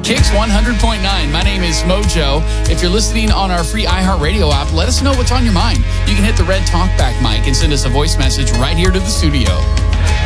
Kicks 100.9. My name is Mojo. If you're listening on our free iHeartRadio app, let us know what's on your mind. You can hit the red talkback mic and send us a voice message right here to the studio.